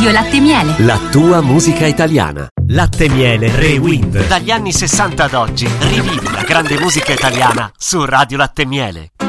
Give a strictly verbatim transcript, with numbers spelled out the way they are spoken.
Radio Latte e Miele. La tua musica italiana. Latte e Miele Rewind. Dagli anni sessanta ad oggi, rivivi la grande musica italiana su Radio Latte e Miele.